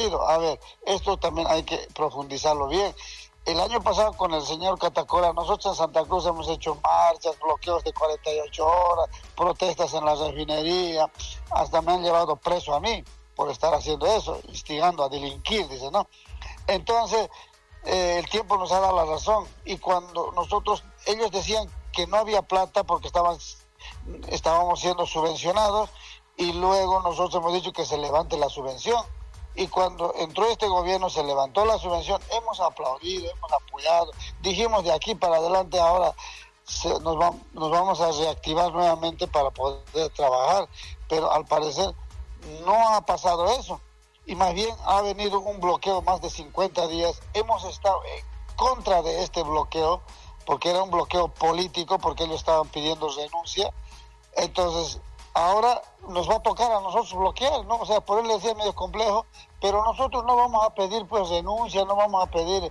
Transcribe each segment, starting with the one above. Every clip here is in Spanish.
aplaudido. A ver, esto también hay que profundizarlo bien. El año pasado con el señor Catacora, nosotros en Santa Cruz hemos hecho marchas, bloqueos de 48 horas, protestas en la refinería, hasta me han llevado preso a mí por estar haciendo eso, instigando a delinquir, dice, ¿no? Entonces, el tiempo nos ha dado la razón, y cuando ellos decían que no había plata porque estábamos siendo subvencionados, y luego nosotros hemos dicho que se levante la subvención. Y cuando entró este gobierno se levantó la subvención, hemos aplaudido, hemos apoyado, dijimos de aquí para adelante ahora nos vamos a reactivar nuevamente para poder trabajar, pero al parecer no ha pasado eso, y más bien ha venido un bloqueo más de 50 días, hemos estado en contra de este bloqueo, porque era un bloqueo político, porque ellos estaban pidiendo renuncia, entonces ahora nos va a tocar a nosotros bloquear, ¿no? O sea, por él decía medio complejo, pero nosotros no vamos a pedir pues renuncia, no vamos a pedir,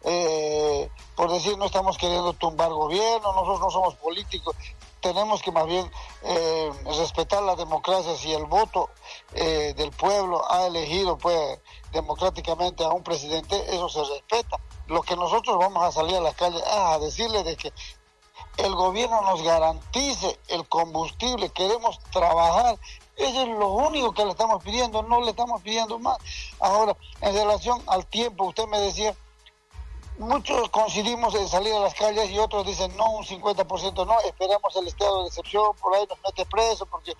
por decir, no estamos queriendo tumbar gobierno, nosotros no somos políticos, tenemos que más bien respetar la democracia. Si el voto del pueblo ha elegido pues democráticamente a un presidente, eso se respeta. Lo que nosotros vamos a salir a la calle a decirle de que el gobierno nos garantice el combustible, queremos trabajar, eso es lo único que le estamos pidiendo, no le estamos pidiendo más. Ahora, en relación al tiempo, usted me decía, muchos coincidimos en salir a las calles y otros dicen no, un 50% no, esperamos el estado de excepción, por ahí nos mete preso, porque,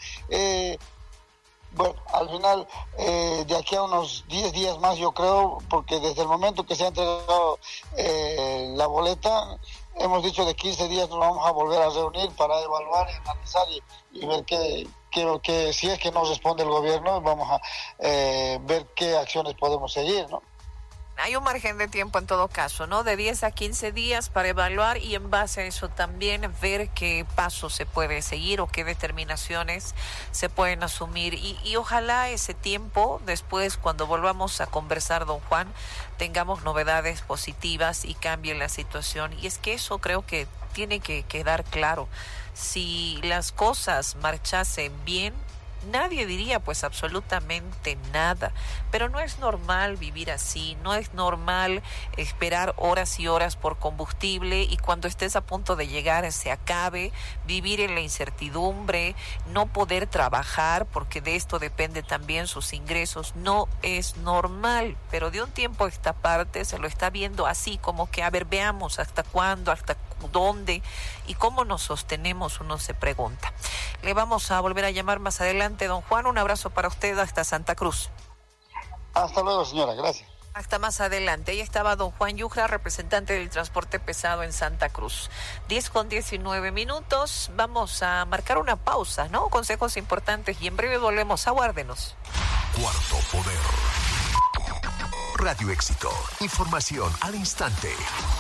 bueno, al final, de aquí a unos 10 días más, yo creo, porque desde el momento que se ha entregado la boleta, hemos dicho de 15 días nos vamos a volver a reunir para evaluar, analizar y ver que si es que no responde el gobierno, vamos a ver qué acciones podemos seguir, ¿no? Hay un margen de tiempo en todo caso, ¿no? De 10 a 15 días para evaluar y en base a eso también ver qué pasos se puede seguir o qué determinaciones se pueden asumir. Y ojalá ese tiempo, después cuando volvamos a conversar, don Juan, tengamos novedades positivas y cambie la situación. Y es que eso creo que tiene que quedar claro. Si las cosas marchasen bien, nadie diría pues absolutamente nada, pero no es normal vivir así, no es normal esperar horas y horas por combustible y cuando estés a punto de llegar se acabe, vivir en la incertidumbre, no poder trabajar porque de esto depende también sus ingresos, no es normal, pero de un tiempo a esta parte se lo está viendo así como que a ver, veamos hasta cuándo, hasta dónde y cómo nos sostenemos, uno se pregunta. Le vamos a volver a llamar más adelante, don Juan. Un abrazo para usted hasta Santa Cruz. Hasta luego, señora. Gracias. Hasta más adelante. Ahí estaba don Juan Yujra, representante del transporte pesado en Santa Cruz. 10:19. Vamos a marcar una pausa, ¿no? Consejos importantes y en breve volvemos. Aguárdenos. Cuarto Poder. Radio Éxito. Información al instante.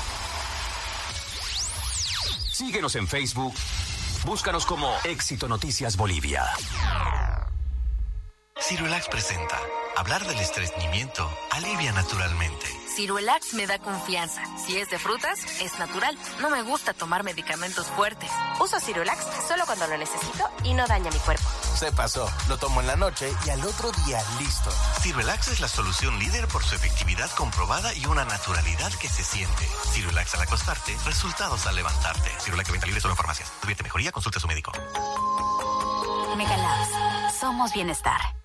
Síguenos en Facebook. Búscanos como Éxito Noticias Bolivia. Ciruelax presenta. Hablar del estreñimiento alivia naturalmente. Ciruelax me da confianza. Si es de frutas, es natural. No me gusta tomar medicamentos fuertes. Uso Ciruelax solo cuando lo necesito y no daña mi cuerpo. Se pasó. Lo tomo en la noche y al otro día listo. Ciruelax es la solución líder por su efectividad comprobada y una naturalidad que se siente. Ciruelax al acostarte, resultados al levantarte. Ciruelax de venta libre solo en farmacias. Tuvierte mejoría, consulte a su médico. Megalabs. Somos bienestar.